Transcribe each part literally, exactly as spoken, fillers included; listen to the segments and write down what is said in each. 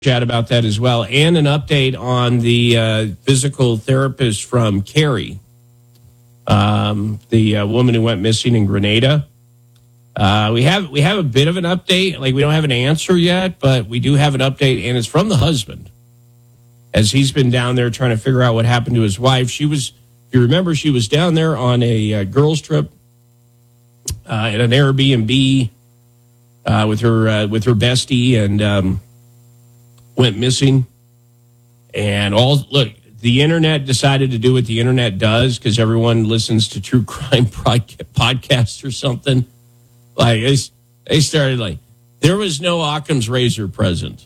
chat about that as well, and an update on the uh, physical therapist from Cary, um, the uh, woman who went missing in Grenada. Uh, we have we have a bit of an update. Like, we don't have an answer yet, but we do have an update, and it's from the husband, as he's been down there trying to figure out what happened to his wife. She was, if you remember, she was down there on a uh, girls' trip uh, at an Airbnb uh, with her uh, with her bestie, and um, went missing. And all look, the internet decided to do what the internet does, because everyone listens to true crime podcasts or something. Like, they, they started like, there was no Occam's razor present.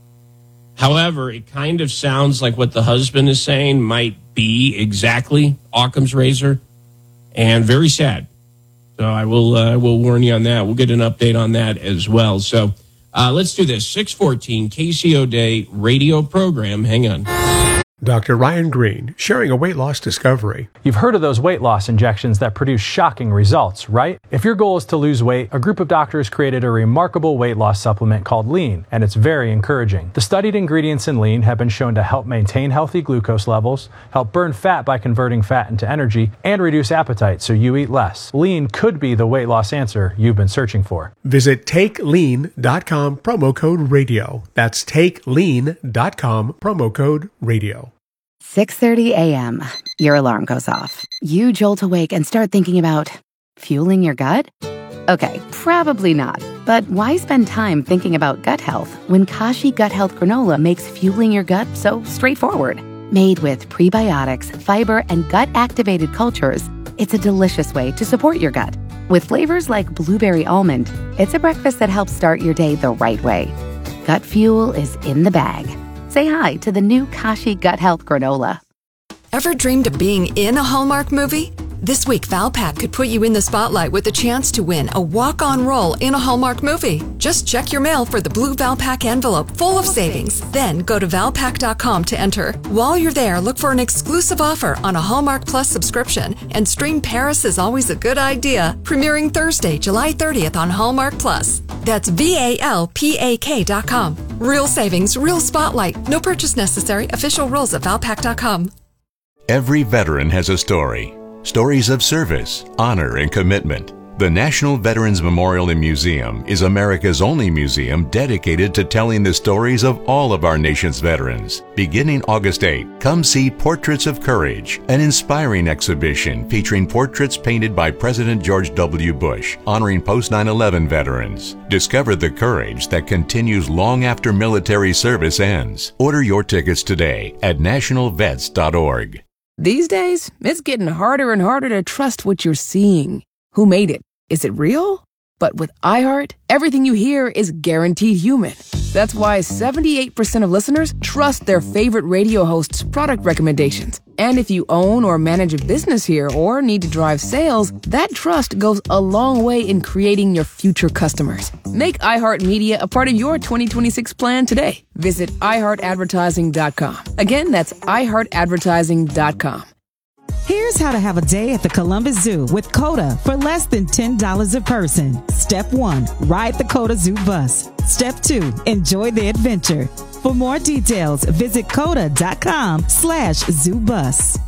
However, it kind of sounds like what the husband is saying might be exactly Occam's razor, and very sad. So I will uh, will warn you on that. We'll get an update on that as well. So uh, let's do this. six fourteen K C O Day radio program. Hang on. Doctor Ryan Green, sharing a weight loss discovery. You've heard of those weight loss injections that produce shocking results, right? If your goal is to lose weight, a group of doctors created a remarkable weight loss supplement called Lean, and it's very encouraging. The studied ingredients in Lean have been shown to help maintain healthy glucose levels, help burn fat by converting fat into energy, and reduce appetite so you eat less. Lean could be the weight loss answer you've been searching for. Visit take lean dot com, promo code radio. That's take lean dot com, promo code radio. six thirty a.m. Your alarm goes off. You jolt awake and start thinking about fueling your gut? Okay, probably not. But why spend time thinking about gut health when Kashi Gut Health Granola makes fueling your gut so straightforward? Made with prebiotics, fiber, and gut-activated cultures, it's a delicious way to support your gut. With flavors like blueberry almond, it's a breakfast that helps start your day the right way. Gut fuel is in the bag. Say hi to the new Kashi Gut Health Granola. Ever dreamed of being in a Hallmark movie? This week, Valpak could put you in the spotlight with a chance to win a walk-on role in a Hallmark movie. Just check your mail for the blue Valpak envelope full of savings. Then go to valpak dot com to enter. While you're there, look for an exclusive offer on a Hallmark Plus subscription, and stream Paris is Always a Good Idea, premiering Thursday, July thirtieth on Hallmark Plus. That's V A L P A K dot com. Real savings, real spotlight. No purchase necessary. Official rules at valpak dot com. Every veteran has a story. Stories of service, honor, and commitment. The National Veterans Memorial and Museum is America's only museum dedicated to telling the stories of all of our nation's veterans. Beginning August eighth, come see Portraits of Courage, an inspiring exhibition featuring portraits painted by President George W. Bush, honoring post nine eleven veterans. Discover the courage that continues long after military service ends. Order your tickets today at national vets dot org. These days, it's getting harder and harder to trust what you're seeing. Who made it? Is it real? But with iHeart, everything you hear is guaranteed human. That's why seventy-eight percent of listeners trust their favorite radio hosts' product recommendations. And if you own or manage a business here or need to drive sales, that trust goes a long way in creating your future customers. Make iHeartMedia a part of your twenty twenty-six plan today. Visit i heart advertising dot com. Again, that's i heart advertising dot com. Here's how to have a day at the Columbus Zoo with COTA for less than ten dollars a person. Step one, ride the COTA Zoo bus. Step two, enjoy the adventure. For more details, visit coda dot com slash zoo bus.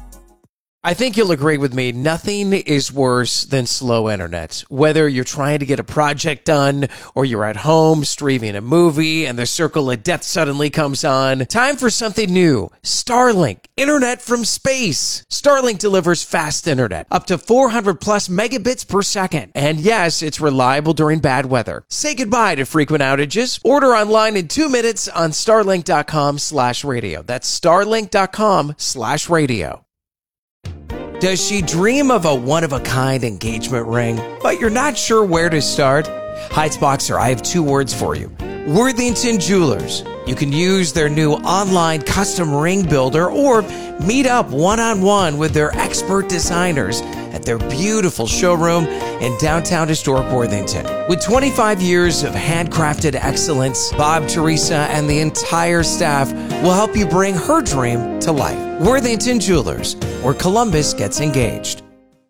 I think you'll agree with me, nothing is worse than slow internet. Whether you're trying to get a project done or you're at home streaming a movie and the circle of death suddenly comes on, time for something new. Starlink, internet from space. Starlink delivers fast internet, up to four hundred plus megabits per second. And yes, it's reliable during bad weather. Say goodbye to frequent outages. Order online in two minutes on starlink dot com slash radio. That's starlink dot com slash radio. Does she dream of a one-of-a-kind engagement ring, but you're not sure where to start? Heights-Boxer, I have two words for you. Worthington Jewelers. You can use their new online custom ring builder or meet up one-on-one with their expert designers at their beautiful showroom in downtown historic Worthington. With twenty-five years of handcrafted excellence, Bob, Teresa, and the entire staff will help you bring her dream to life. Worthington Jewelers, where Columbus gets engaged.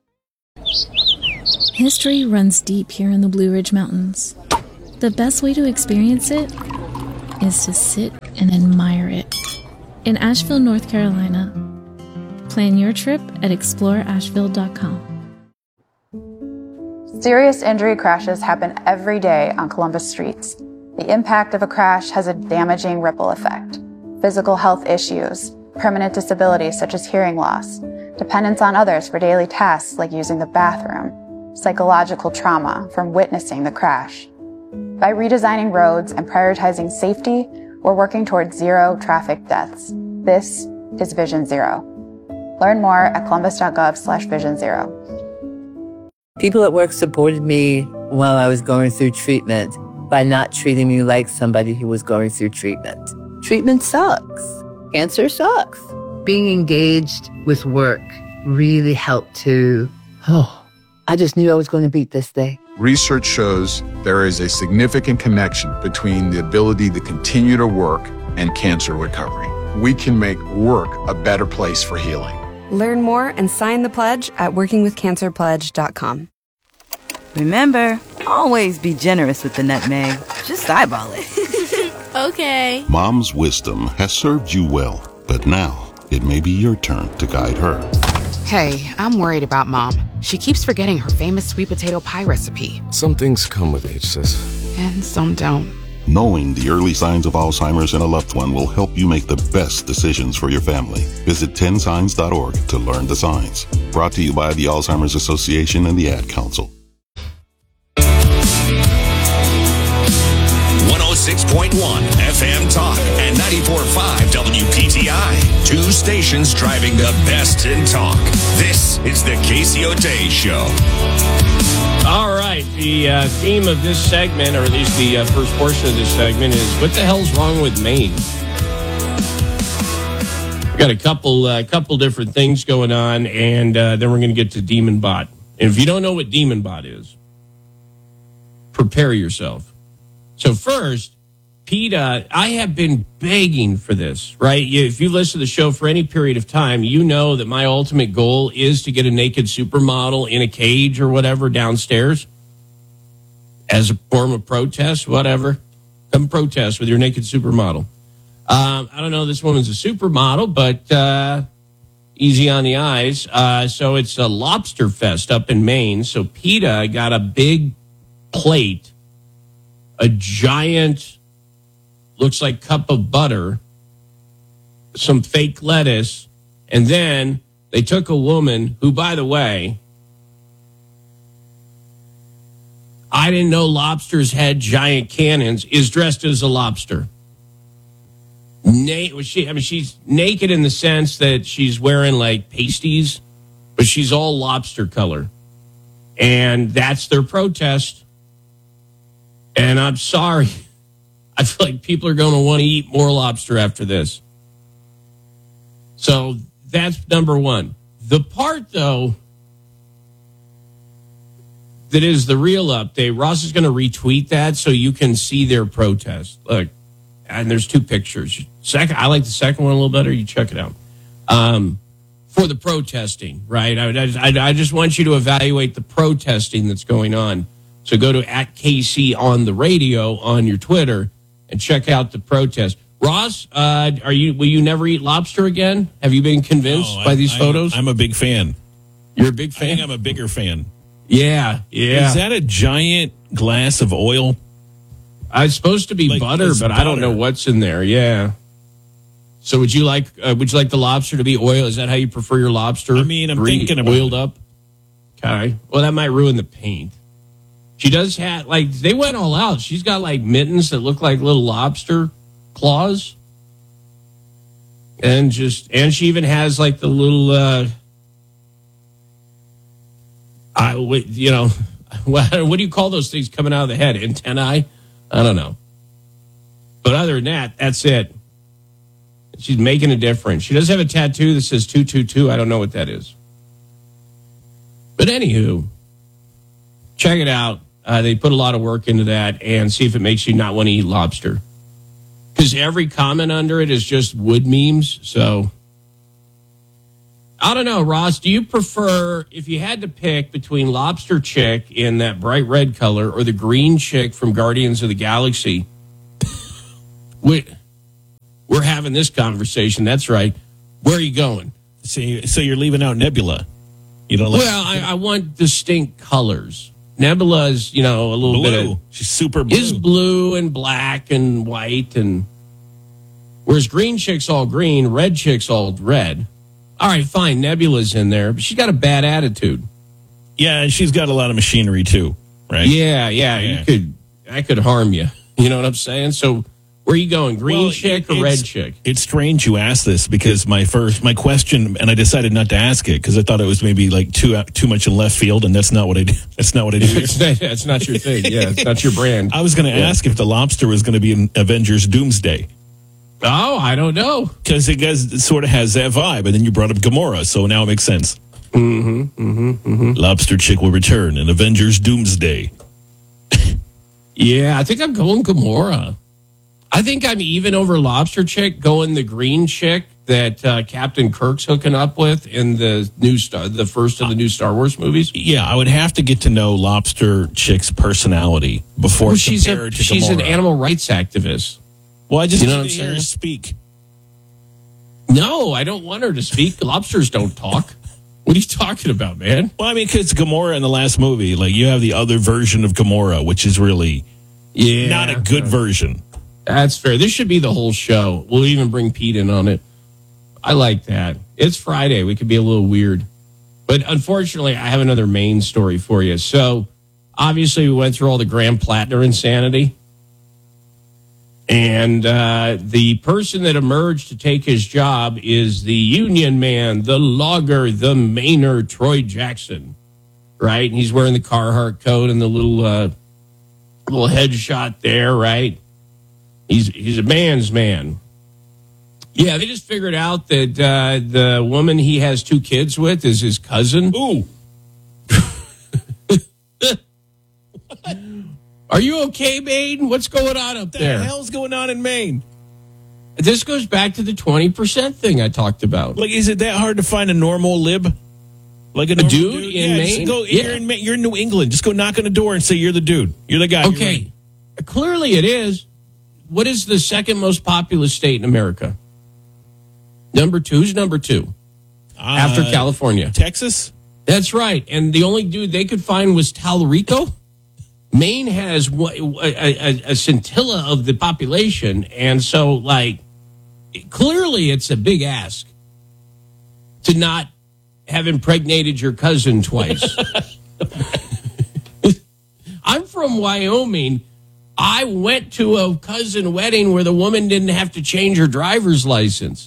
History runs deep here in the Blue Ridge Mountains. The best way to experience it is to sit and admire it. In Asheville, North Carolina. Plan your trip at explore asheville dot com. Serious injury crashes happen every day on Columbus streets. The impact of a crash has a damaging ripple effect. Physical health issues, permanent disabilities such as hearing loss, dependence on others for daily tasks like using the bathroom, psychological trauma from witnessing the crash. By redesigning roads and prioritizing safety, we're working towards zero traffic deaths. This is Vision Zero. Learn more at columbus.gov slash vision zero. People at work supported me while I was going through treatment by not treating me like somebody who was going through treatment. Treatment sucks. Cancer sucks. Being engaged with work really helped to, oh, I just knew I was going to beat this thing. Research shows there is a significant connection between the ability to continue to work and cancer recovery. We can make work a better place for healing. Learn more and sign the pledge at working with cancer pledge dot com. Remember, always be generous with the nutmeg. Just eyeball it. Okay. Mom's wisdom has served you well, but now it may be your turn to guide her. Hey, I'm worried about Mom. She keeps forgetting her famous sweet potato pie recipe. Some things come with age, sis. And some don't. Knowing the early signs of Alzheimer's in a loved one will help you make the best decisions for your family. Visit ten signs dot org to learn the signs. Brought to you by the Alzheimer's Association and the Ad Council. one oh six point one F M Talk and ninety-four point five W P T I. Two stations driving the best in talk. This is the Casey O'Day Show. All right, the uh, theme of this segment, or at least the uh, first portion of this segment, is what the hell's wrong with Maine? We've got a couple, uh, couple different things going on, and uh, then we're going to get to Demon Bot. And if you don't know what Demon Bot is, prepare yourself. So first, PETA, I have been begging for this, right? If you listen to the show for any period of time, you know that my ultimate goal is to get a naked supermodel in a cage or whatever downstairs as a form of protest, whatever. Come protest with your naked supermodel. Um, I don't know, this woman's a supermodel, but uh, easy on the eyes. Uh, so it's a lobster fest up in Maine. So PETA got a big plate, a giant, looks like cup of butter, some fake lettuce, and then they took a woman who, by the way, I didn't know lobsters had giant cannons, is dressed as a lobster. Na- she, I mean, she's naked in the sense that she's wearing like pasties, but she's all lobster color. And that's their protest. And I'm sorry. I feel like people are going to want to eat more lobster after this. So that's number one. The part, though, that is the real update, Ross is going to retweet that so you can see their protest. Look, and there's two pictures. Second, I like the second one a little better. You check it out. Um, for the protesting, right? I, I, I just want you to evaluate the protesting that's going on. So go to at K C on the radio on your Twitter and check out the protest. Ross, uh, are you? Will you never eat lobster again? Have you been convinced no, by I, these I, photos? I'm a big fan. You're a big fan? I think I'm a bigger fan. Yeah, yeah. Is that a giant glass of oil? Uh, it's supposed to be like, butter, but butter. I don't know what's in there. Yeah. So would you like uh, would you like the lobster to be oil? Is that how you prefer your lobster? I mean, I'm Re- thinking about oiled it. up. Okay. Well, that might ruin the paint. She does have, like, they went all out. She's got, like, mittens that look like little lobster claws. And just, and she even has, like, the little, uh, I, you know, what, what do you call those things coming out of the head? Antennae? I don't know. But other than that, that's it. She's making a difference. She does have a tattoo that says two two two. I don't know what that is. But anywho, check it out. Uh, they put a lot of work into that, and see if it makes you not want to eat lobster. Because every comment under it is just wood memes. So, I don't know, Ross. Do you prefer, if you had to pick between lobster chick in that bright red color or the green chick from Guardians of the Galaxy, We, we're having this conversation. That's right. Where are you going? So, you, so you're leaving out Nebula. You don't like Well, I, I want distinct colors. Nebula is, you know, a little blue. bit of... She's super blue. Is blue and black and white. and Whereas green chick's all green, red chick's all red. All right, fine. Nebula's in there, but she's got a bad attitude. Yeah, and she's got a lot of machinery, too, right? Yeah, yeah. Yeah. You could... I could harm you. You know what I'm saying? So... Where are you going, green Well, chick or it's- red chick? It's strange you asked this because my first my question, and I decided not to ask it because I thought it was maybe like too uh, too much in left field, and that's not what I do. That's not what I do. It's not, it's not your thing. Yeah, it's not your brand. I was going to Yeah. ask if the lobster was going to be in Avengers Doomsday Oh, I don't know. because it, does- it sort of has that vibe, and then you brought up Gamora, so now it makes sense. Mm-hmm, mm-hmm, mm-hmm. Lobster chick will return in Avengers Doomsday. Yeah, I think I'm going Gamora. I think I'm even over Lobster Chick going the green chick that uh, Captain Kirk's hooking up with in the new Star, the first of the new Star Wars movies. Yeah, I would have to get to know Lobster chick's personality before Well, she's compare a, it to she's an Gamora. animal rights activist. Well, I just You know need what to I'm hear her saying? speak. No, I don't want her to speak. Lobsters don't talk. What are you talking about, man? Well, I mean, because Gamora in the last movie, like you have the other version of Gamora, which is really Yeah, not a good version. That's fair. This should be the whole show. We'll even bring Pete in on it. I like that. It's Friday. We could be a little weird. But unfortunately, I have another main story for you. So, obviously, we went through all the Graham Plattner insanity. And uh, the person that emerged to take his job is the union man, the logger, the Mainer, Troy Jackson. Right? And he's wearing the Carhartt coat and the little, uh, little headshot there, right? He's he's a man's man. Yeah, they just figured out that uh, the woman he has two kids with is his cousin. Ooh. Are you okay, Maine? What's going on up What the there? hell's going on in Maine? This goes back to the twenty percent thing I talked about. Like, is it that hard to find a normal lib? Like a, normal dude in yeah, Maine? Just go, Yeah. you're, in, Ma- you're in New England. Just go knock on the door and say you're the dude. You're the guy. You're Okay, right. clearly it is. What is the second most populous state in America? Number two. Who's number two? Uh, After California. Texas? That's right. And the only dude they could find was Talarico. Maine has a, a, a scintilla of the population. And so, like, clearly it's a big ask to not have impregnated your cousin twice. I'm from Wyoming. I went to a cousin wedding where the woman didn't have to change her driver's license.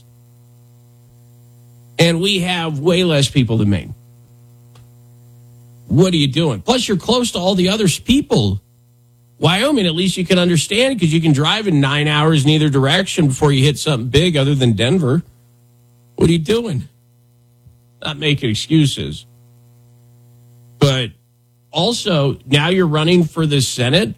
And we have way less people than Maine. What are you doing? Plus, you're close to all the other people. Wyoming, at least you can understand because you can drive in nine hours in either direction before you hit something big other than Denver. What are you doing? Not making excuses. But also, now you're running for the Senate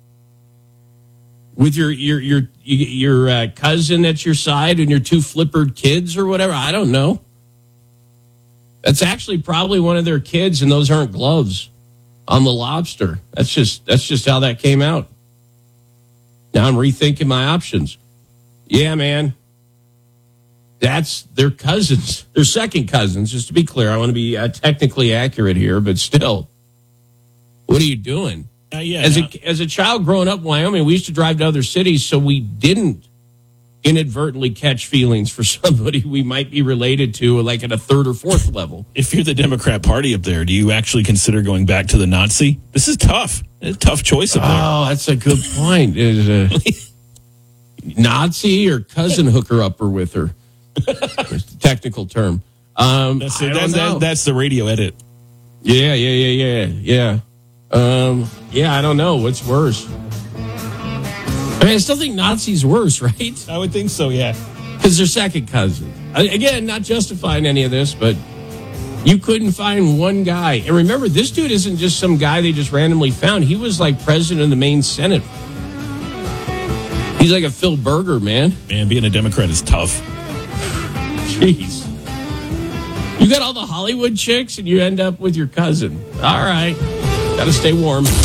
with your your your your uh, cousin at your side and your two flippered kids or whatever. I don't know. That's actually probably one of their kids, and those aren't gloves on the lobster. That's just that's just how that came out. Now I'm rethinking my options. Yeah, man. That's their cousins. They're second cousins, just to be clear. I want to be uh, technically accurate here, but still. What are you doing? Uh, yeah, as no. a as a child growing up in Wyoming, we used to drive to other cities so we didn't inadvertently catch feelings for somebody we might be related to, like at a third or fourth level. If you're the Democrat Party up there, do you actually consider going back to the Nazi? This is tough. It's a tough choice up there. Oh, that's a good point. Is a Nazi or cousin hooker upper with her? It's the technical term. Um, That's, I don't that's, know. that, that's the radio edit. Yeah, yeah, yeah, yeah, yeah. Um, yeah, I don't know. What's worse? I mean, I still think Nazi's worse, right? I would think so, yeah. Because they're second cousins. I- Again, not justifying any of this, but you couldn't find one guy. And remember, this dude isn't just some guy they just randomly found. He was like president of the Maine Senate. He's like a Phil Berger, man. Man, being a Democrat is tough. Jeez. You got all the Hollywood chicks and you end up with your cousin. All right. Got to stay warm.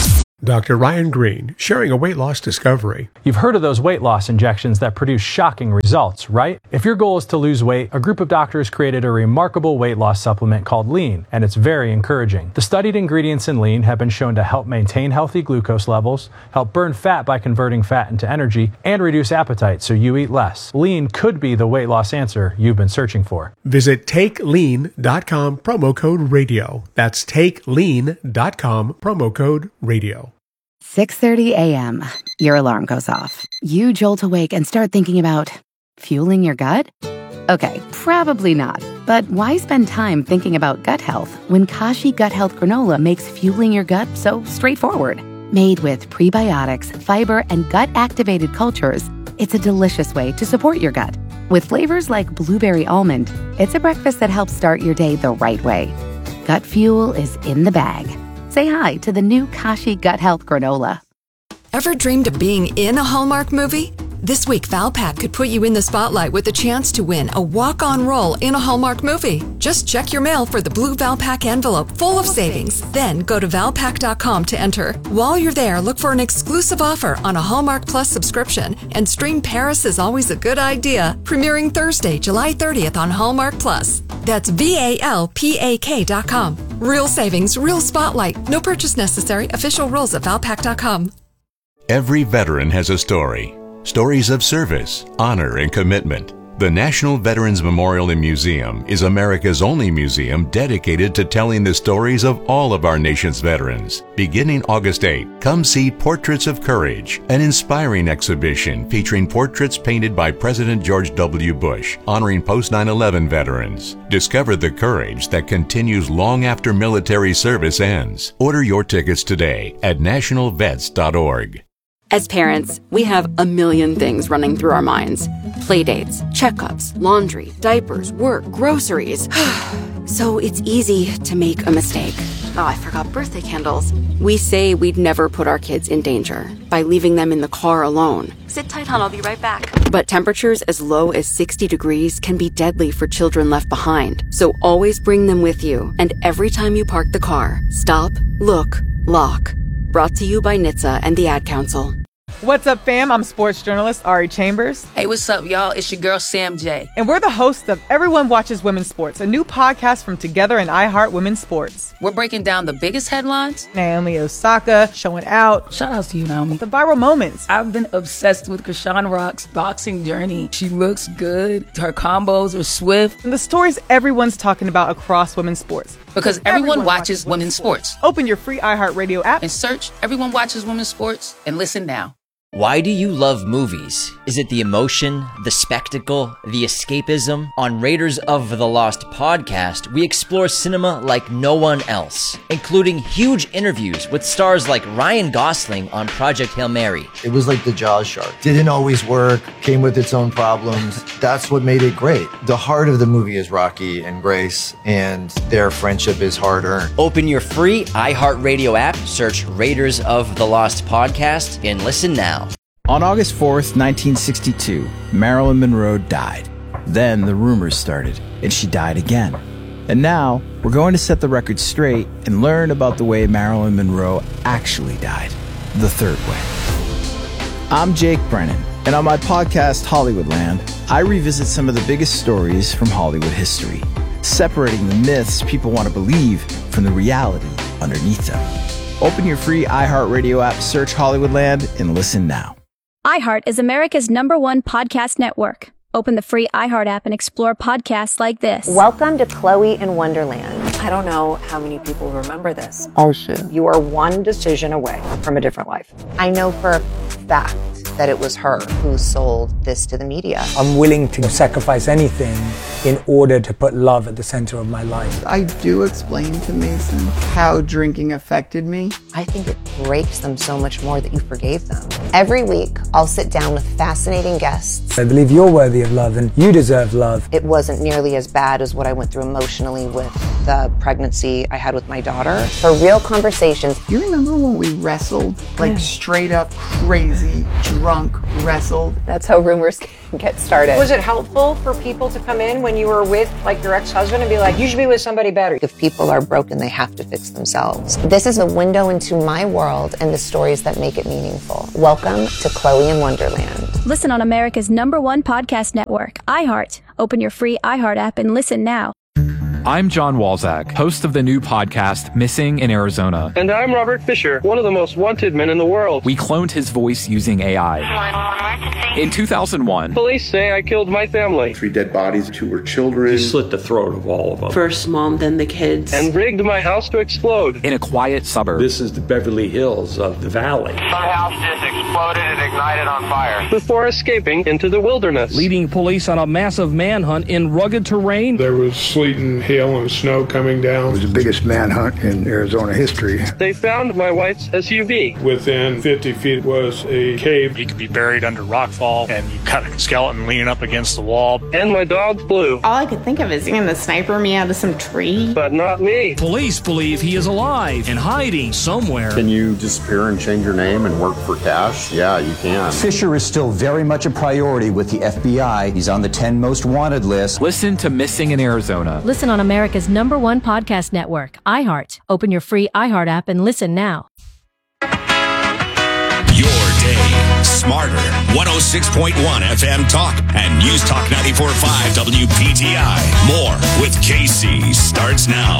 Doctor Ryan Green, sharing a weight loss discovery. You've heard of those weight loss injections that produce shocking results, right? If your goal is to lose weight, a group of doctors created a remarkable weight loss supplement called Lean, and it's very encouraging. The studied ingredients in Lean have been shown to help maintain healthy glucose levels, help burn fat by converting fat into energy, and reduce appetite so you eat less. Lean could be the weight loss answer you've been searching for. Visit take lean dot com, promo code radio. That's take lean dot com, promo code radio. six thirty a.m. Your alarm goes off. You jolt awake and start thinking about fueling your gut? Okay, probably not. But why spend time thinking about gut health when Kashi Gut Health Granola makes fueling your gut so straightforward? Made with prebiotics, fiber, and gut-activated cultures, it's a delicious way to support your gut. With flavors like blueberry almond, it's a breakfast that helps start your day the right way. Gut fuel is in the bag. Say hi to the new Kashi Gut Health Granola. Ever dreamed of being in a Hallmark movie? This week, Valpak could put you in the spotlight with a chance to win a walk-on role in a Hallmark movie. Just check your mail for the blue Valpak envelope full of savings. Then go to valpak dot com to enter. While you're there, look for an exclusive offer on a Hallmark Plus subscription and stream Paris is Always a Good Idea, premiering Thursday, July thirtieth on Hallmark Plus. That's V A L P A K dot com. Real savings, real spotlight. No purchase necessary. Official rules at valpak dot com. Every veteran has a story. Stories of service, honor, and commitment. The National Veterans Memorial and Museum is America's only museum dedicated to telling the stories of all of our nation's veterans. Beginning August eighth, come see Portraits of Courage, an inspiring exhibition featuring portraits painted by President George W. Bush, honoring post nine eleven veterans. Discover the courage that continues long after military service ends. Order your tickets today at national vets dot org. As parents, we have a million things running through our minds. Playdates, checkups, laundry, diapers, work, groceries. So it's easy to make a mistake. Oh, I forgot birthday candles. We say we'd never put our kids in danger by leaving them in the car alone. Sit tight, hon, I'll be right back. But temperatures as low as sixty degrees can be deadly for children left behind. So always bring them with you. And every time you park the car, stop, look, lock. Brought to you by N H T S A and the Ad Council. What's up, fam? I'm sports journalist Ari Chambers. Hey, what's up, y'all? It's your girl, Sam J. And we're the hosts of Everyone Watches Women's Sports, a new podcast from Together and iHeart Women's Sports. We're breaking down the biggest headlines. Naomi Osaka showing out. Shout out to you, Naomi. The viral moments. I've been obsessed with Krishan Rock's boxing journey. She looks good. Her combos are swift. And the stories everyone's talking about across women's sports. Because everyone, everyone watches, watches women's sports. sports. Open your free iHeartRadio app and search Everyone Watches Women's Sports and listen now. Why do you love movies? Is it the emotion, the spectacle, the escapism? On Raiders of the Lost podcast, we explore cinema like no one else, including huge interviews with stars like Ryan Gosling on Project Hail Mary. It was like the Jaws shark. Didn't always work, came with its own problems. That's what made it great. The heart of the movie is Rocky and Grace, and their friendship is hard-earned. Open your free iHeartRadio app, search Raiders of the Lost podcast, and listen now. On August fourth, nineteen sixty-two, Marilyn Monroe died. Then the rumors started, and she died again. And now, we're going to set the record straight and learn about the way Marilyn Monroe actually died, the third way. I'm Jake Brennan, and on my podcast, Hollywoodland, I revisit some of the biggest stories from Hollywood history, separating the myths people want to believe from the reality underneath them. Open your free iHeartRadio app, search Hollywoodland, and listen now. iHeart is America's number one podcast network. Open the free iHeart app and explore podcasts like this. Welcome to Chloe in Wonderland. I don't know how many people remember this. Oh, shit. You are one decision away from a different life. I know for a fact that it was her who sold this to the media. I'm willing to sacrifice anything in order to put love at the center of my life. I do explain to Mason how drinking affected me. I think it breaks them so much more that you forgave them. Every week, I'll sit down with fascinating guests. I believe you're worthy of love and you deserve love. It wasn't nearly as bad as what I went through emotionally with the pregnancy I had with my daughter for real conversations. You remember when we wrestled? Like yeah. straight up crazy, drunk, wrestled? That's how rumors get started. Was it helpful for people to come in when you were with like your ex-husband and be like, you should be with somebody better? If people are broken, they have to fix themselves. This is a window into my world and the stories that make it meaningful. Welcome to Chloe in Wonderland. Listen on America's number one podcast network, iHeart. Open your free iHeart app and listen now. I'm John Walzak, host of the new podcast, Missing in Arizona. And I'm Robert Fisher, one of the most wanted men in the world. We cloned his voice using A I. In two thousand one, police say I killed my family. Three dead bodies, two were children. He slit the throat of all of them. First mom, then the kids. And rigged my house to explode. In a quiet suburb. This is the Beverly Hills of the valley. Some house just exploded and ignited on fire. Before escaping into the wilderness. Leading police on a massive manhunt in rugged terrain. There was sleet and hail and snow coming down. It was the biggest manhunt in Arizona history. They found my wife's S U V. Within fifty feet was a cave. He could be buried under rockfall, and you cut a skeleton leaning up against the wall. And my dog Blue. All I could think of is getting the sniper me out of some tree. But not me. Police believe he is alive and hiding somewhere. Can you disappear and change your name and work for cash? Yeah, you can. Fisher is still very much a priority with the F B I. He's on the ten most wanted list. Listen to Missing in Arizona. Listen on America's number one podcast network, iHeart. Open your free iHeart app and listen now. Your day smarter. one oh six point one F M Talk and News Talk ninety-four point five W P T I. More with Casey starts now.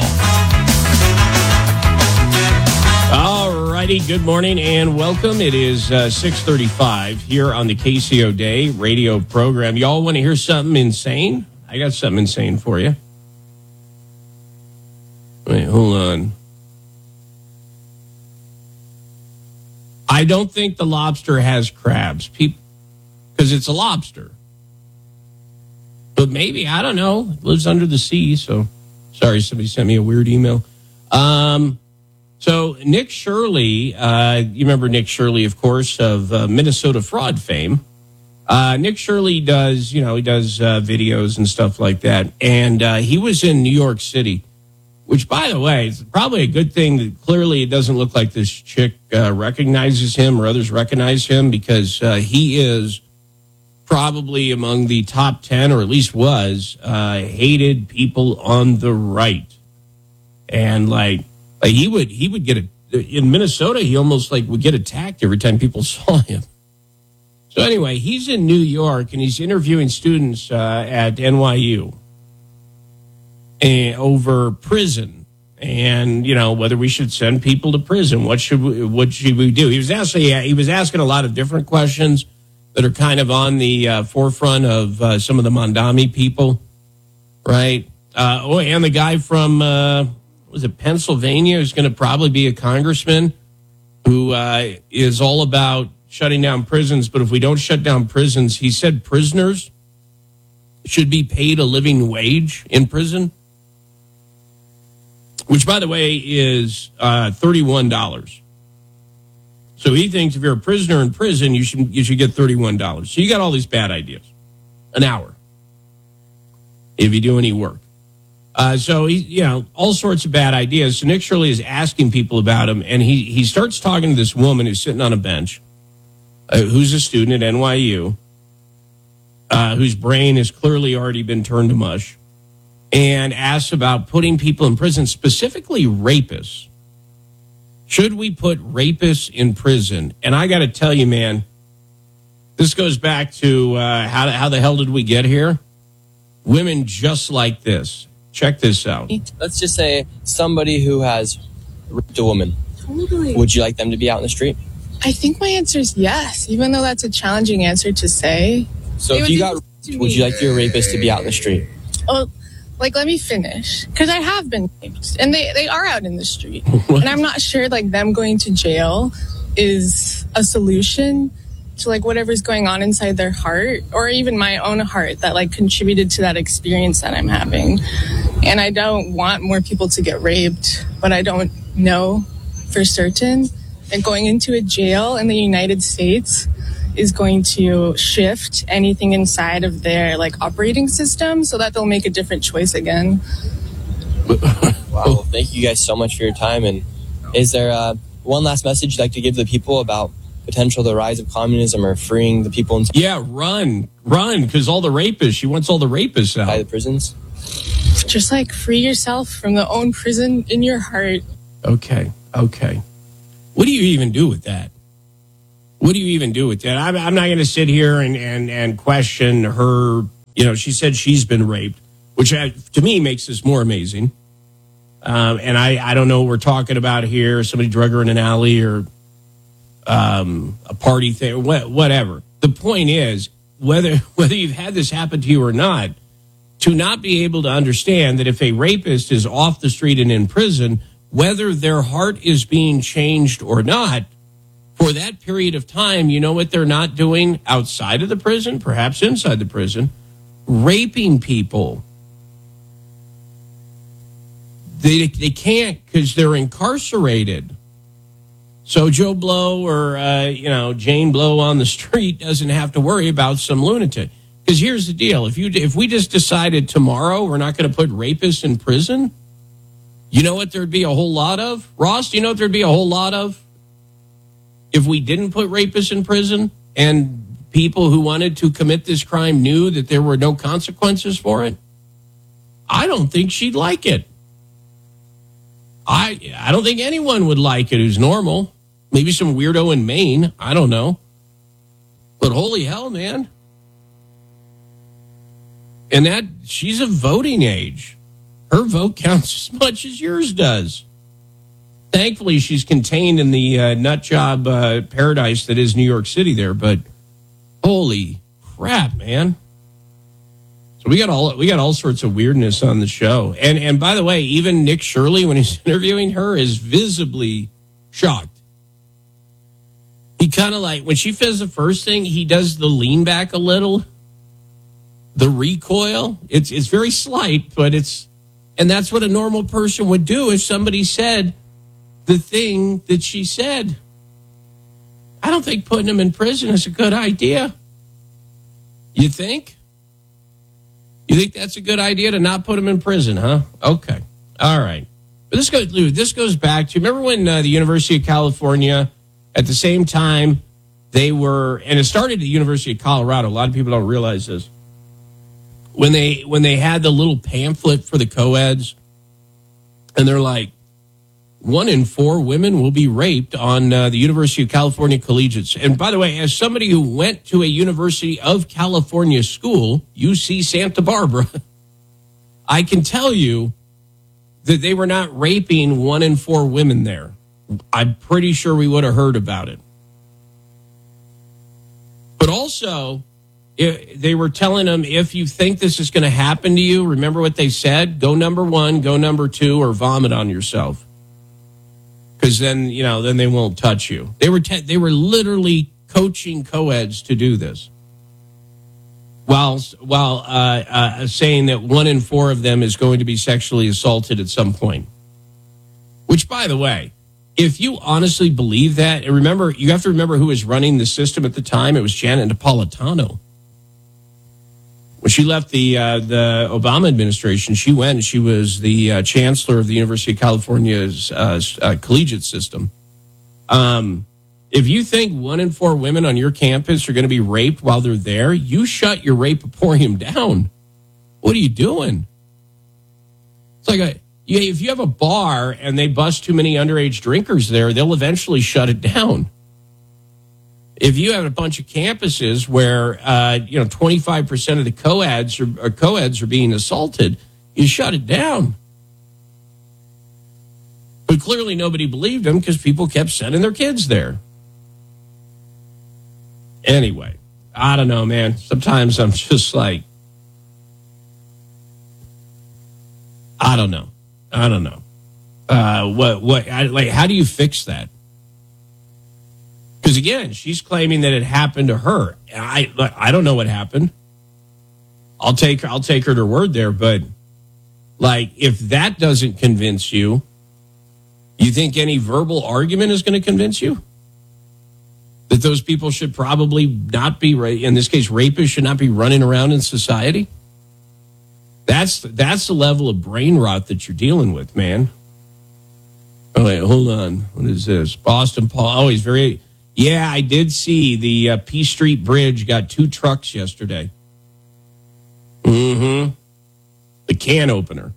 All righty, good morning and welcome. It is uh, six thirty-five here on the K C O Day radio program. Y'all want to hear something insane? I got something insane for you. Wait, hold on. I don't think the lobster has crabs, people, because it's a lobster. But maybe, I don't know. It lives under the sea, so sorry, somebody sent me a weird email. Um, so Nick Shirley, uh, you remember Nick Shirley, of course, of uh, Minnesota fraud fame. Uh, Nick Shirley does, you know, he does uh, videos and stuff like that. And uh, he was in New York City. Which, by the way, is probably a good thing that clearly it doesn't look like this chick uh, recognizes him or others recognize him because uh, he is probably among the top ten, or at least was, uh, hated people on the right. And like, like he would he would get a, in Minnesota, he almost like would get attacked every time people saw him. So anyway, he's in New York and he's interviewing students uh, at N Y U. And over prison and, you know, whether we should send people to prison. What should we, what should we do? He was actually, he was asking a lot of different questions that are kind of on the uh, forefront of uh, some of the Mondami people, right? Uh, oh, and the guy from, uh, was it Pennsylvania, who's going to probably be a congressman who uh, is all about shutting down prisons. But if we don't shut down prisons, he said prisoners should be paid a living wage in prison. Which, by the way, is uh, thirty-one dollars. So he thinks if you're a prisoner in prison, you should you should get thirty-one dollars. So you got all these bad ideas. An hour. If you do any work. Uh, so, he, you know, all sorts of bad ideas. So Nick Shirley is asking people about him, and he, he starts talking to this woman who's sitting on a bench, uh, who's a student at N Y U, uh, whose brain has clearly already been turned to mush. And asks about putting people in prison, specifically rapists. Should we put rapists in prison? And I got to tell you, man, this goes back to uh, how, how the hell did we get here? Women just like this. Check this out. Let's just say somebody who has raped a woman. Totally. Would you like them to be out in the street? I think my answer is yes, even though that's a challenging answer to say. So if you got raped, would you like your rapist to be out in the street? Oh. Like, let me finish, because I have been raped, and they, they are out in the street. And I'm not sure, like, them going to jail is a solution to, like, whatever's going on inside their heart, or even my own heart that, like, contributed to that experience that I'm having. And I don't want more people to get raped, but I don't know for certain that going into a jail in the United States is going to shift anything inside of their like operating system so that they'll make a different choice again. Wow. Well, thank you guys so much for your time. And is there uh, one last message you'd like to give the people about potential the rise of communism or freeing the people inside? Yeah, run. Run, because all the rapists, she wants all the rapists out. By the prisons? Just like free yourself from the own prison in your heart. Okay, okay. What do you even do with that? What do you even do with that? I'm, I'm not going to sit here and, and, and question her. You know, she said she's been raped, which I, to me makes this more amazing. Um, and I, I don't know what we're talking about here. Somebody drug her in an alley or um, a party thing, wh- whatever. The point is, whether whether you've had this happen to you or not, to not be able to understand that if a rapist is off the street and in prison, whether their heart is being changed or not, for that period of time, you know what they're not doing outside of the prison, perhaps inside the prison, raping people. They, they can't because they're incarcerated. So Joe Blow or, uh, you know, Jane Blow on the street doesn't have to worry about some lunatic. Because here's the deal. If you if we just decided tomorrow we're not going to put rapists in prison, you know what there'd be a whole lot of? Ross, do you know what there'd be a whole lot of? If we didn't put rapists in prison and people who wanted to commit this crime knew that there were no consequences for it, I don't think she'd like it. I I don't think anyone would like it who's normal. Maybe some weirdo in Maine. I don't know. But holy hell, man. And that she's of voting age. Her vote counts as much as yours does. Thankfully, she's contained in the uh, nut job uh, paradise that is New York City there. But holy crap, man. So we got all we got all sorts of weirdness on the show. And and by the way, even Nick Shirley, when he's interviewing her, is visibly shocked. He kind of like, when she says the first thing, he does the lean back a little. The recoil. It's it's very slight, but it's, and that's what a normal person would do if somebody said the thing that she said. I don't think putting him in prison is a good idea. You think? You think that's a good idea to not put him in prison, huh? Okay. All right. But this goes, this goes back to, remember when uh, the University of California, at the same time, they were, and it started at the University of Colorado. A lot of people don't realize this. When they when they had the little pamphlet for the co-eds, and they're like, one in four women will be raped on uh, the University of California collegiates. And by the way, as somebody who went to a University of California school, U C Santa Barbara, I can tell you that they were not raping one in four women there. I'm pretty sure we would have heard about it. But also, It, they were telling them, if you think this is going to happen to you, remember what they said? Go number one, go number two, or vomit on yourself. Because then, you know, then they won't touch you. They were te- they were literally coaching co-eds to do this, while while uh, uh, saying that one in four of them is going to be sexually assaulted at some point. Which, by the way, if you honestly believe that, and remember, you have to remember who was running the system at the time. It was Janet Napolitano. When she left the uh, the Obama administration, she went and she was the uh, chancellor of the University of California's uh, uh, collegiate system. Um, if you think one in four women on your campus are going to be raped while they're there, you shut your raporium down. What are you doing? It's like a, yeah, if you have a bar and they bust too many underage drinkers there, they'll eventually shut it down. If you have a bunch of campuses where, uh, you know, twenty-five percent of the co-eds are, or co-eds are being assaulted, you shut it down. But clearly nobody believed them because people kept sending their kids there. Anyway, I don't know, man. Sometimes I'm just like, I don't know. I don't know. Uh, what, what, I, like, how do you fix that? Because again, she's claiming that it happened to her. I I don't know what happened. I'll take I'll take her to her word there, but like, if that doesn't convince you, you think any verbal argument is going to convince you that those people should probably not be, in this case, rapists should not be running around in society? That's that's the level of brain rot that you're dealing with, man. Oh, wait, hold on. What is this? Boston Paul. Oh, he's very... Yeah, I did see the uh, P Street Bridge got two trucks yesterday. Mm-hmm. The can opener.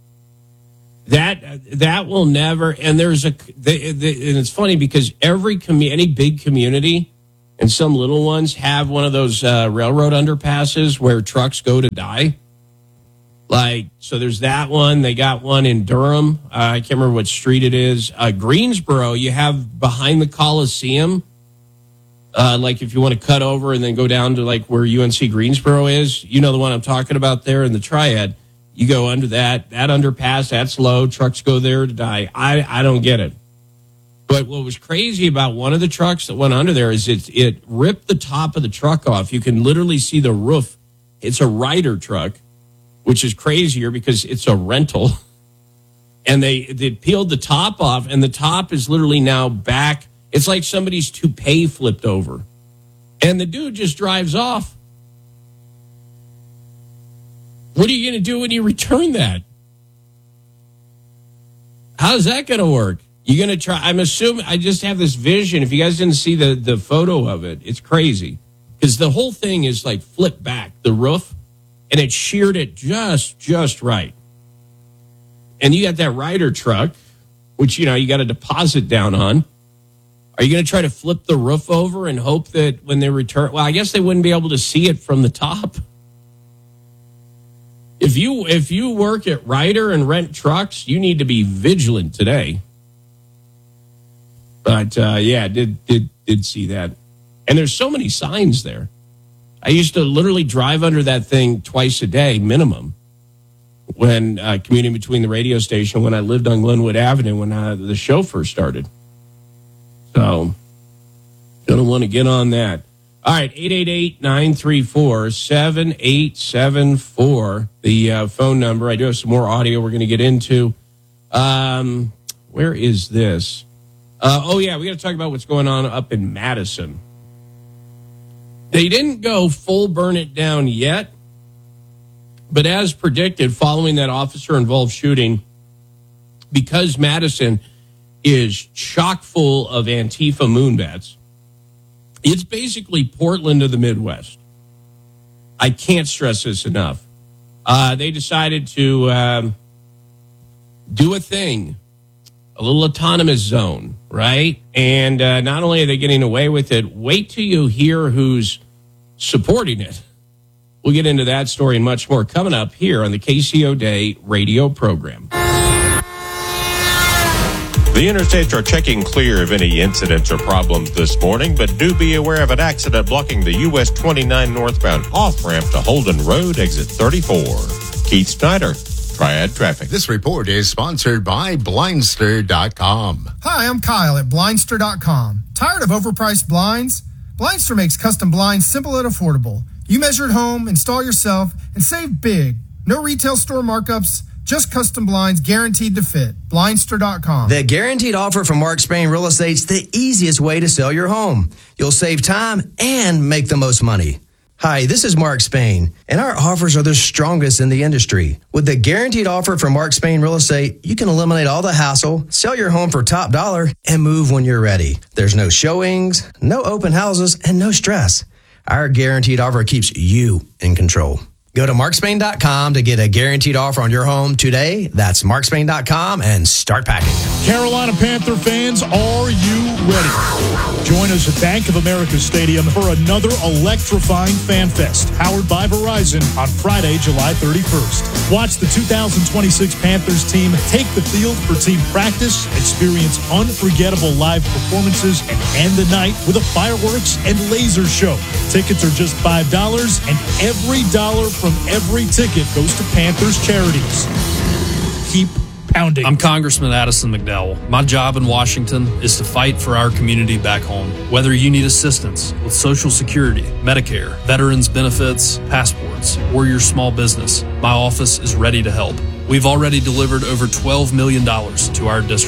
That that will never... And there's a... The, the, and it's funny because every... commu- any big community and some little ones have one of those uh, railroad underpasses where trucks go to die. Like, so there's that one. They got one in Durham. Uh, I can't remember what street it is. Uh, Greensboro, you have behind the Coliseum. Uh, like if you want to cut over and then go down to like where U N C Greensboro is, you know the one I'm talking about there in the Triad. You go under that, that underpass, that's low. Trucks go there to die. I, I don't get it. But what was crazy about one of the trucks that went under there is it, it ripped the top of the truck off. You can literally see the roof. It's a Ryder truck, which is crazier because it's a rental. And they, they peeled the top off, and the top is literally now back. It's like somebody's toupee flipped over. And the dude just drives off. What are you going to do when you return that? How's that going to work? You're going to try. I'm assuming, I just have this vision. If you guys didn't see the, the photo of it, it's crazy. Because the whole thing is like flipped back, the roof. And it sheared it just, just right. And you got that Ryder truck, which, you know, you got a deposit down on. Are you going to try to flip the roof over and hope that when they return? Well, I guess they wouldn't be able to see it from the top. If you if you work at Ryder and rent trucks, you need to be vigilant today. But, uh, yeah, did, did, did see that. And there's so many signs there. I used to literally drive under that thing twice a day, minimum, when uh, commuting between the radio station when I lived on Glenwood Avenue when uh, the show first started. So, gonna want to get on that. All right, eight eight eight, nine three four, seven eight seven four, the uh, phone number. I do have some more audio we're going to get into. Um, where is this? Uh, oh, yeah, we got to talk about what's going on up in Madison. They didn't go full burn it down yet, but as predicted, following that officer-involved shooting, because Madison is chock full of Antifa moonbats, it's basically Portland of the Midwest. I can't stress this enough. Uh, they decided to um, do a thing, a little autonomous zone, right? And uh, not only are they getting away with it, wait till you hear who's supporting it. We'll get into that story and much more coming up here on the K C O Day radio program. The interstates are checking clear of any incidents or problems this morning, but do be aware of an accident blocking the U S twenty-nine northbound off-ramp to Holden Road, exit thirty-four. Keith Snyder, Triad Traffic. This report is sponsored by Blindster dot com. Hi, I'm Kyle at Blindster dot com. Tired of overpriced blinds? Blindster makes custom blinds simple and affordable. You measure at home, install yourself, and save big. No retail store markups, just custom blinds guaranteed to fit. Blindster dot com. The guaranteed offer from Mark Spain Real Estate's the easiest way to sell your home. You'll save time and make the most money. Hi, this is Mark Spain, and our offers are the strongest in the industry. With the guaranteed offer from Mark Spain Real Estate, you can eliminate all the hassle, sell your home for top dollar, and move when you're ready. There's no showings, no open houses, and no stress. Our guaranteed offer keeps you in control. Go to Mark Spain dot com to get a guaranteed offer on your home today. That's Mark Spain dot com and start packing. Carolina Panther fans, are you ready? Join us at Bank of America Stadium for another electrifying fan fest powered by Verizon on Friday, July thirty-first. Watch the two thousand twenty-six Panthers team take the field for team practice, experience unforgettable live performances, and end the night with a fireworks and laser show. Tickets are just five dollars, and every dollar from every ticket goes to Panthers charities. Keep pounding. I'm Congressman Addison McDowell. My job in Washington is to fight for our community back home. Whether you need assistance with Social Security, Medicare, veterans benefits, passports, or your small business, my office is ready to help. We've already delivered over twelve million dollars to our district.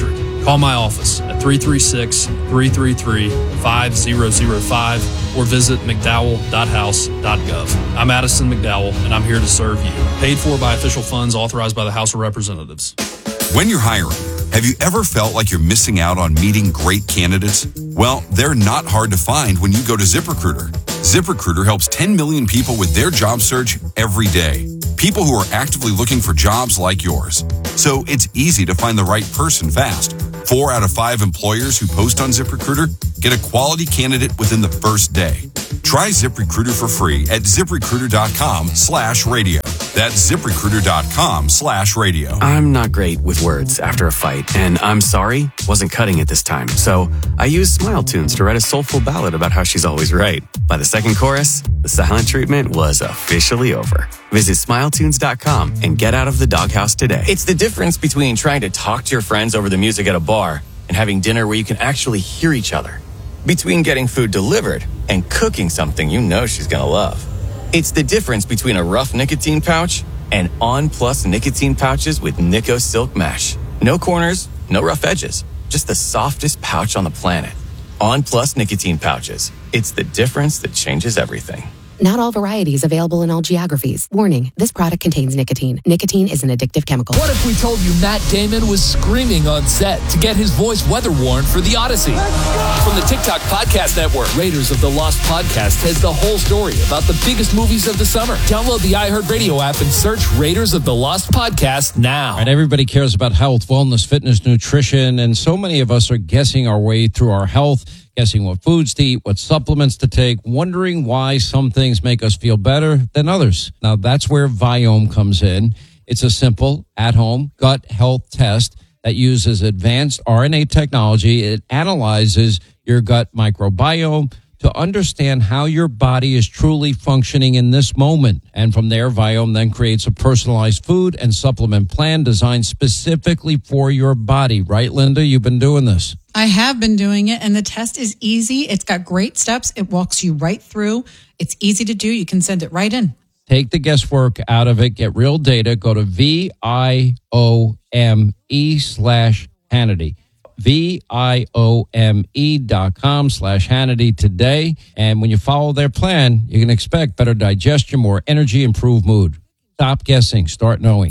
Call my office at three three six, three three three, five zero zero five or visit mcdowell dot house dot gov. I'm Addison McDowell, and I'm here to serve you. Paid for by official funds authorized by the House of Representatives. When you're hiring, have you ever felt like you're missing out on meeting great candidates? Well, they're not hard to find when you go to ZipRecruiter. ZipRecruiter helps ten million people with their job search every day. People who are actively looking for jobs like yours. So it's easy to find the right person fast. Four out of five employers who post on ZipRecruiter get a quality candidate within the first day. Try ZipRecruiter for free at ZipRecruiter.com slash radio. That's ZipRecruiter.com slash radio. I'm not great with words after a fight, and I'm sorry wasn't cutting it this time. So I used Smile Tunes to write a soulful ballad about how she's always right. By the second chorus, the silent treatment was officially over. Visit smile tunes dot com and get out of the doghouse today. It's the difference between trying to talk to your friends over the music at a bar and having dinner where you can actually hear each other. Between getting food delivered and cooking something you know she's gonna love. It's the difference between a rough nicotine pouch and On Plus nicotine pouches with Nico Silk Mesh. No corners, no rough edges, just the softest pouch on the planet. On Plus nicotine pouches. It's the difference that changes everything. Not all varieties available in all geographies. Warning, this product contains nicotine. Nicotine is an addictive chemical. What if we told you Matt Damon was screaming on set to get his voice weather worn for the Odyssey? From the TikTok Podcast Network, Raiders of the Lost Podcast has the whole story about the biggest movies of the summer. Download the iHeartRadio app and search Raiders of the Lost Podcast now. Right, everybody cares about health, wellness, fitness, nutrition, and so many of us are guessing our way through our health, guessing what foods to eat, what supplements to take, wondering why some things make us feel better than others. Now, that's where Viome comes in. It's a simple, at-home gut health test that uses advanced R N A technology. It analyzes your gut microbiome to understand how your body is truly functioning in this moment. And from there, Viome then creates a personalized food and supplement plan designed specifically for your body. Right, Linda? You've been doing this. I have been doing it, and the test is easy. It's got great steps. It walks you right through. It's easy to do. You can send it right in. Take the guesswork out of it. Get real data. Go to V I O M E slash Hannity. V I O M E dot com slash Hannity today. And when you follow their plan, you can expect better digestion, more energy, improved mood. Stop guessing. Start knowing.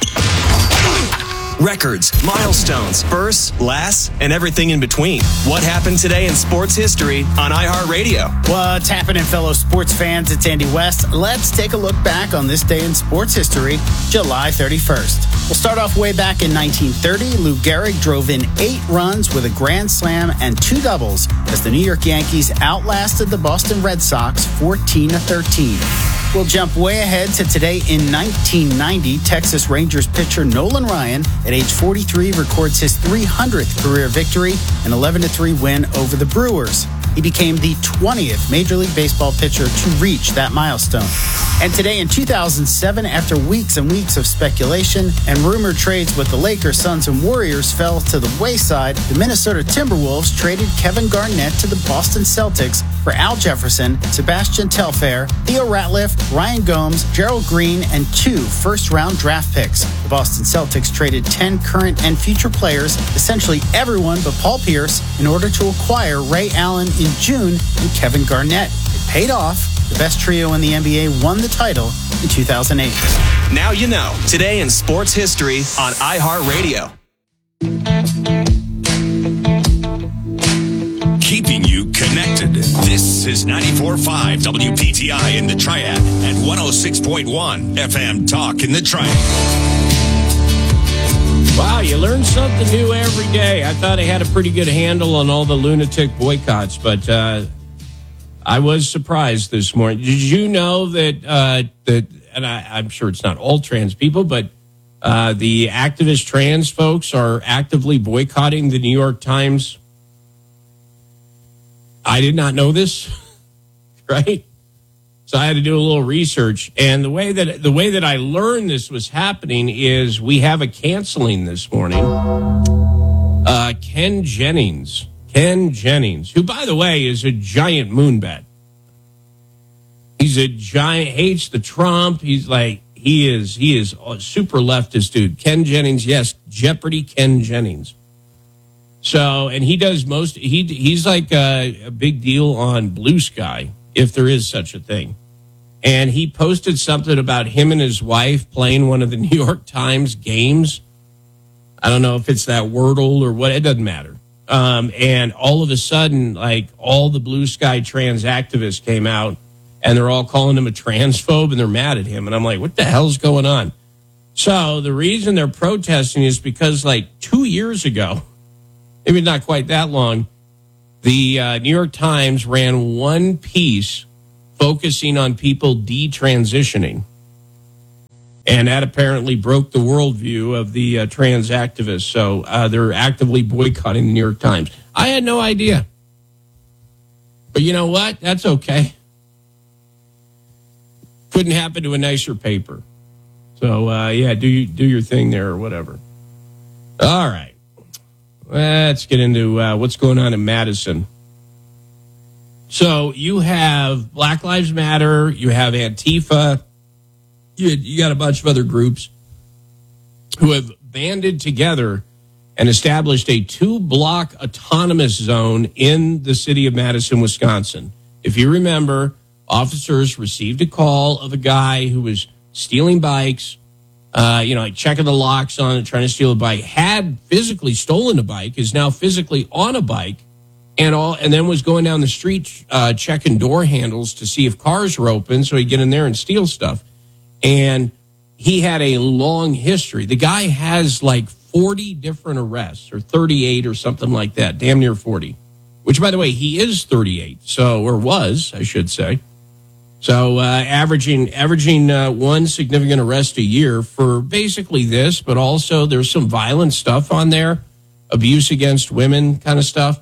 Records, milestones, firsts, lasts, and everything in between. What happened today in sports history on iHeartRadio? What's happening, fellow sports fans? It's Andy West. Let's take a look back on this day in sports history, July thirty-first. We'll start off way back in nineteen thirty. Lou Gehrig drove in eight runs with a grand slam and two doubles as the New York Yankees outlasted the Boston Red Sox fourteen to thirteen. We'll jump way ahead to today in nineteen ninety. Texas Rangers pitcher Nolan Ryan, at age forty-three, records his three hundredth career victory, an eleven to three win over the Brewers. He became the twentieth Major League Baseball pitcher to reach that milestone. And today in two thousand seven, after weeks and weeks of speculation and rumored trades with the Lakers, Suns, and Warriors fell to the wayside, the Minnesota Timberwolves traded Kevin Garnett to the Boston Celtics for Al Jefferson, Sebastian Telfair, Theo Ratliff, Ryan Gomes, Gerald Green, and two first-round draft picks. The Boston Celtics traded ten current and future players, essentially everyone but Paul Pierce, in order to acquire Ray Allen in June and Kevin Garnett. It paid off. The best trio in the N B A won the title in two thousand eight. Now you know. Today in sports history on iHeartRadio. Keeping you connected. This is ninety-four point five W P T I in the Triad and one oh six point one F M Talk in the Triad. Wow, you learn something new every day. I thought I had a pretty good handle on all the lunatic boycotts, but uh, I was surprised this morning. Did you know that, uh, that and I, I'm sure it's not all trans people, but uh, the activist trans folks are actively boycotting the New York Times? I did not know this, right? So I had to do a little research, and the way that the way that I learned this was happening is we have a canceling this morning. Uh, Ken Jennings, Ken Jennings, who, by the way, is a giant moonbat. He's a giant, hates the Trump. He's like he is he is a super leftist dude. Ken Jennings, yes, Jeopardy Ken Jennings. So, and he does most, he he's like a, a big deal on Blue Sky, if there is such a thing. And he posted something about him and his wife playing one of the New York Times games. I don't know if it's that Wordle or what, it doesn't matter. Um, and all of a sudden, like, all the Blue Sky trans activists came out, and they're all calling him a transphobe, and they're mad at him. And I'm like, what the hell's going on? So the reason they're protesting is because, like, two years ago, maybe not quite that long, the uh, New York Times ran one piece focusing on people detransitioning. And that apparently broke the worldview of the uh, trans activists. So uh, they're actively boycotting the New York Times. I had no idea. But you know what? That's okay. Couldn't happen to a nicer paper. So, uh, yeah, do you, do your thing there or whatever. All right. Let's get into uh, what's going on in Madison. So you have Black Lives Matter, you have Antifa, you, you got a bunch of other groups who have banded together and established a two-block autonomous zone in the city of Madison, Wisconsin. If you remember, officers received a call of a guy who was stealing bikes, uh, you know, like checking the locks on it, trying to steal a bike, had physically stolen a bike, is now physically on a bike, and all, and then was going down the street uh, checking door handles to see if cars were open so he'd get in there and steal stuff. And he had a long history. The guy has like forty different arrests, or thirty-eight or something like that, damn near forty, which, by the way, he is thirty-eight, so, or was, I should say. So uh, averaging averaging uh, one significant arrest a year for basically this, but also there's some violent stuff on there, abuse against women kind of stuff.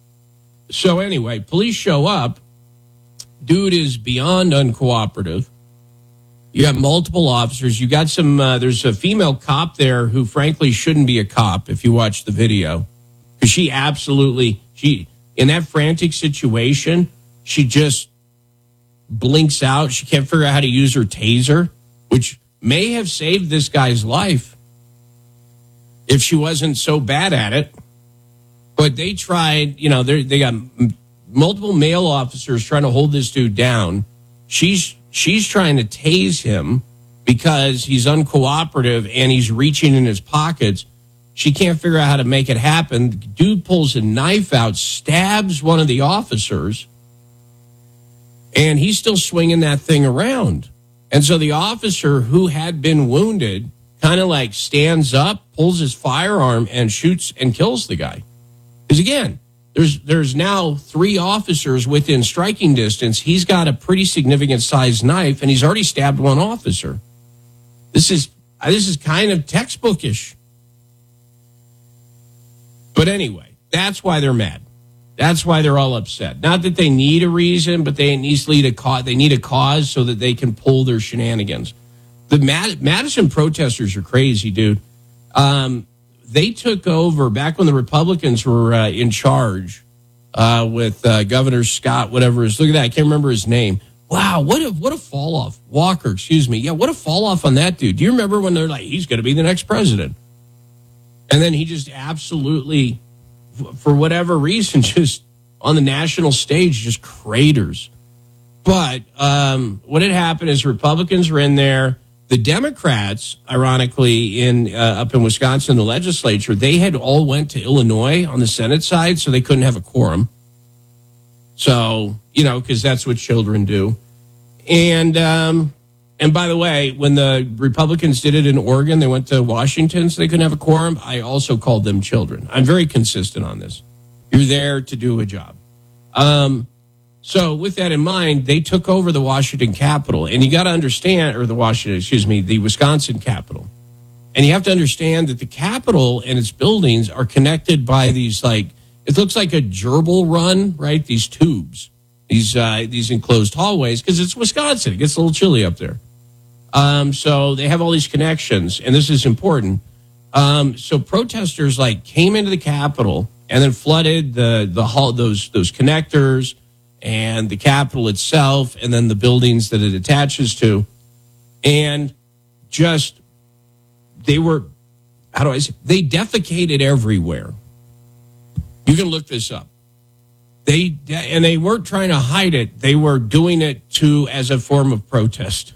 So anyway, police show up. Dude is beyond uncooperative. You have multiple officers. You got some, uh, there's a female cop there who frankly shouldn't be a cop if you watch the video. Because she absolutely, she in that frantic situation, she just blinks out. She can't figure out how to use her taser, which may have saved this guy's life if she wasn't so bad at it. But they tried, you know, they got m- multiple male officers trying to hold this dude down. She's she's trying to tase him because he's uncooperative and he's reaching in his pockets. She can't figure out how to make it happen. The dude pulls a knife out, stabs one of the officers, and he's still swinging that thing around. And so the officer who had been wounded kind of like stands up, pulls his firearm, and shoots and kills the guy. Because again, there's there's now three officers within striking distance. He's got a pretty significant sized knife, and he's already stabbed one officer. This is this is kind of textbookish. But anyway, that's why they're mad. That's why they're all upset. Not that they need a reason, but they need a cause. They need a cause so that they can pull their shenanigans. The Mad- Madison protesters are crazy, dude. Um, they took over back when the Republicans were uh, in charge uh, with uh, Governor Scott, whatever is. Look at that. I can't remember his name. Wow, what a what a fall off. Walker, excuse me. Yeah, what a fall off on that dude. Do you remember when they're like, he's going to be the next president? And then he just absolutely, for whatever reason, just on the national stage, just craters. But um, what had happened is Republicans were in there. The Democrats, ironically, in uh, up in Wisconsin, the legislature, they had all went to Illinois on the Senate side, so they couldn't have a quorum. So, you know, because that's what children do. And um, and by the way, when the Republicans did it in Oregon, they went to Washington, so they couldn't have a quorum. I also called them children. I'm very consistent on this. You're there to do a job. Um, so with that in mind, they took over the Washington Capitol. And you got to understand, or the Washington, excuse me, the Wisconsin Capitol. And you have to understand that the Capitol and its buildings are connected by these, like, it looks like a gerbil run, right? These tubes, these uh, these enclosed hallways, because it's Wisconsin. It gets a little chilly up there. Um, so they have all these connections, and this is important. Um, so protesters, like, came into the Capitol and then flooded the the hall, those those connectors and the Capitol itself, and then the buildings that it attaches to, and just they were, how do I say, they defecated everywhere. You can look this up. They and they weren't trying to hide it. They were doing it to as a form of protest.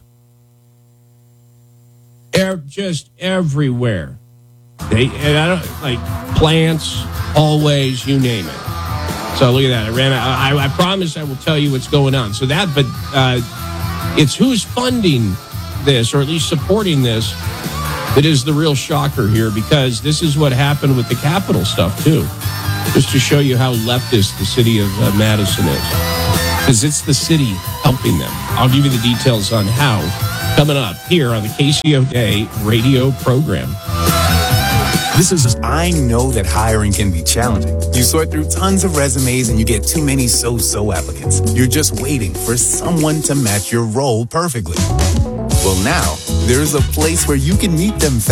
They're just everywhere. They and I don't like plants, hallways, you name it. So look at that. I ran. I, I promise I will tell you what's going on. So that, but uh, it's who's funding this, or at least supporting this, that is the real shocker here, because this is what happened with the Capitol stuff too. Just to show you how leftist the city of uh, Madison is, because it's the city helping them. I'll give you the details on how coming up here on the K C O Day radio program. This is just, I know that hiring can be challenging. You sort through tons of resumes and you get too many so-so applicants. You're just waiting for someone to match your role perfectly. Well, now, there's a place where you can meet them fast.